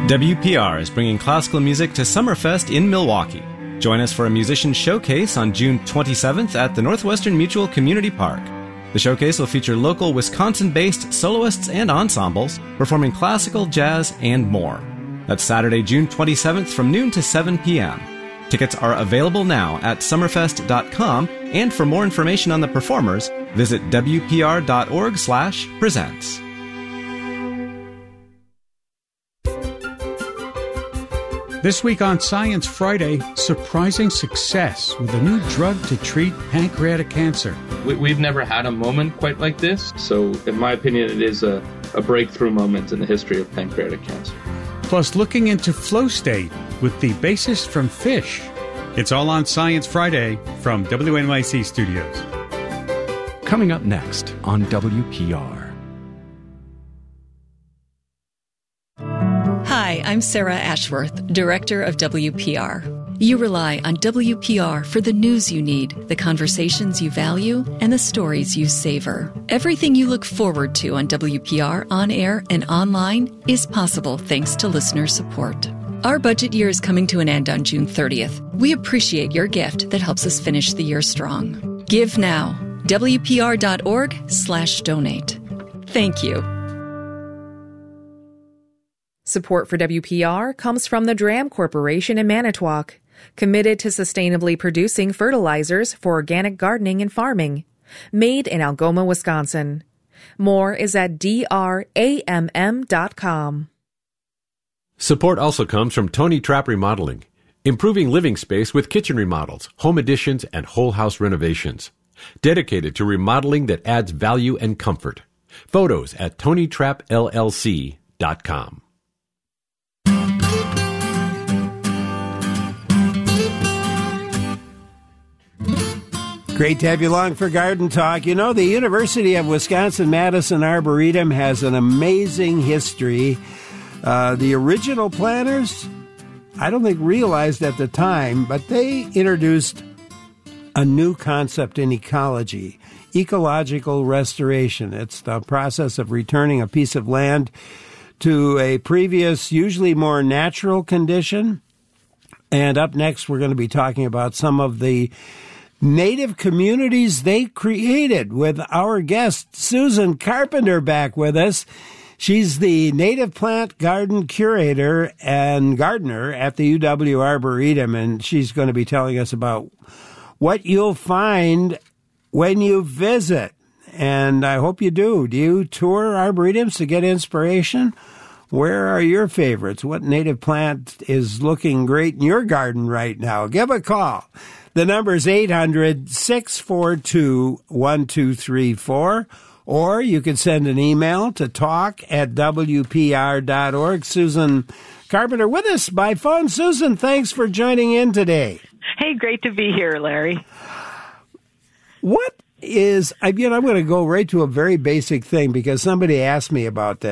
WPR is bringing classical music to Summerfest in Milwaukee. Join us for a musician showcase on June 27th at the Northwestern Mutual Community Park. The showcase will feature local Wisconsin-based soloists and ensembles performing classical, jazz, and more. That's Saturday, June 27th from noon to 7 p.m. Tickets are available now at summerfest.com, and for more information on the performers, visit wpr.org/presents. This week on Science Friday, surprising success with a new drug to treat pancreatic cancer. We've never had a moment quite like this, so in my opinion, it is a breakthrough moment in the history of pancreatic cancer. Plus, looking into flow state with the bassist from Phish. It's all on Science Friday from WNYC Studios. Coming up next on WPR. Hi, I'm Sarah Ashworth, Director of WPR. You rely on WPR for the news you need, the conversations you value, and the stories you savor. Everything you look forward to on WPR on air and online is possible thanks to listener support. Our budget year is coming to an end on June 30th. We appreciate your gift that helps us finish the year strong. Give now. WPR.org/donate. Thank you. Support for WPR comes from the Dram Corporation in Manitowoc, committed to sustainably producing fertilizers for organic gardening and farming, made in Algoma, Wisconsin. More is at dramm.com. Support also comes from Tony Trapp Remodeling, improving living space with kitchen remodels, home additions, and whole house renovations. Dedicated to remodeling that adds value and comfort. Photos at TonyTrappLLC.com. Great to have you along for Garden Talk. You know, the University of Wisconsin-Madison Arboretum has an amazing history. The original planners, I don't think realized at the time, but they introduced a new concept in ecology, ecological restoration. It's the process of returning a piece of land to a previous, usually more natural condition. And up next, we're going to be talking about some of the native communities they created with our guest, Susan Carpenter, back with us. She's the native plant garden curator and gardener at the UW Arboretum, and she's going to be telling us about what you'll find when you visit. And I hope you do. Do you tour arboretums to get inspiration? Where are your favorites? What native plant is looking great in your garden right now? Give a call. The number is 800-642-1234, or you can send an email to talk@wpr.org. Susan Carpenter with us by phone. Susan, thanks for joining in today. Hey, great to be here, Larry. What is, I'm going to go right to a very basic thing because somebody asked me about that.